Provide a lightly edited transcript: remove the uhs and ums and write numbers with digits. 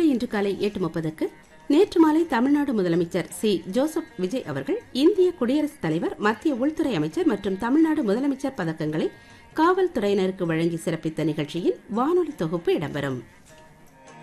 இன்று காலை 8:30க்கு நேற்று மாலை தமிழ்நாடு முதலமைச்சர் சி ஜோசப் விஜய் அவர்கள் இந்திய குடியரசுத் தலைவர், மத்திய உள்துறை அமைச்சர் மற்றும் தமிழ்நாடு முதலமைச்சர் பதக்கங்களை காவல்துறையினருக்கு வழங்கி சிறப்பித்த நிகழ்ச்சியின் வானொலி தொகுப்பு இடம்பெறும்.